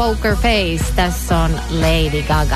Poker Face, tässä on Lady Gaga.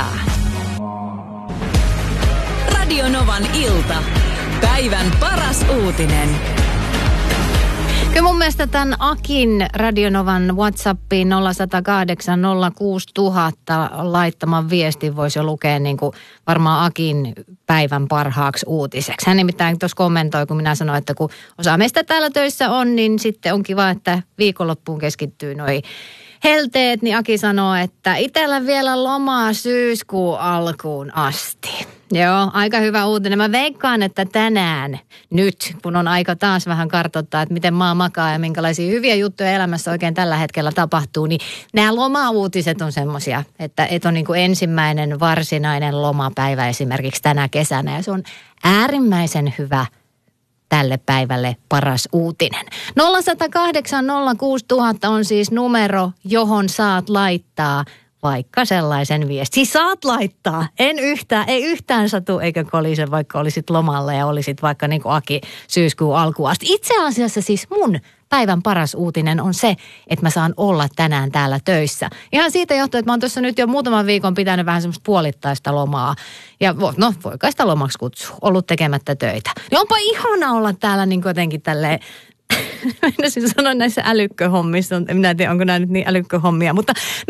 Radio Novan ilta. Päivän paras uutinen. Kyllä mun mielestä tämän Akin Radio Novan WhatsAppiin 0108 06000 laittaman viestin voisi jo lukea niin kuin varmaan Akin päivän parhaaksi uutiseksi. Hän nimittäin tuossa kommentoi, kun minä sanoin, että kun osa meistä täällä töissä on, niin sitten on kiva, että viikonloppuun keskittyy noi helteet, niin Aki sanoo, että itsellä vielä lomaa syyskuun alkuun asti. Joo, aika hyvä uutinen. Mä veikkaan, että tänään, nyt, kun on aika taas vähän kartoittaa, että miten maa makaa ja minkälaisia hyviä juttuja elämässä oikein tällä hetkellä tapahtuu, niin nämä loma-uutiset on semmoisia, että on niin kuin ensimmäinen varsinainen lomapäivä esimerkiksi tänä kesänä ja se on äärimmäisen hyvä tälle päivälle paras uutinen. 0108 06000 on siis numero, johon saat laittaa vaikka sellaisen viestin. Siis saat laittaa. Ei yhtään satu eikä kolise, vaikka olisit lomalla ja olisit vaikka niin kuin Aki syyskuun alkuun asti. Itse asiassa siis mun päivän paras uutinen on se, että mä saan olla tänään täällä töissä. Ihan siitä johtuu, että mä oon tuossa nyt jo muutaman viikon pitänyt vähän semmoista puolittaista lomaa. Ja no, voi kai sitä lomaksi kutsua. Ollut tekemättä töitä. Niin onpa ihana olla täällä niin jotenkin tälleen. Mennäisin sanoa näissä älykköhommissa, en minä tiedä, onko nämä nyt niin älykköhommia, mutta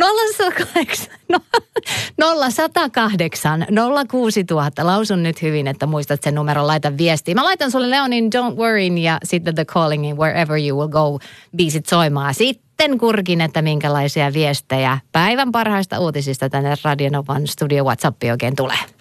0108 06000, lausun nyt hyvin, että muistat sen numeron, laita viestiä. Mä laitan sulle Leonin Don't Worry ja sitten The Calling Wherever You Will Go biisit soimaan. Sitten kurkin, että minkälaisia viestejä päivän parhaista uutisista tänne Radio Novan studio WhatsAppiin oikein tulee.